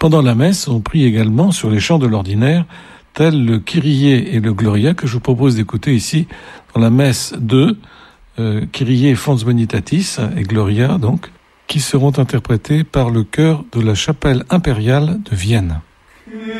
Pendant la messe, on prie également sur les chants de l'ordinaire, tels le Kyrie et le Gloria, que je vous propose d'écouter ici dans la messe 2, Kyrie Fons Bonitatis et Gloria, donc, qui seront interprétés par le chœur de la chapelle impériale de Vienne.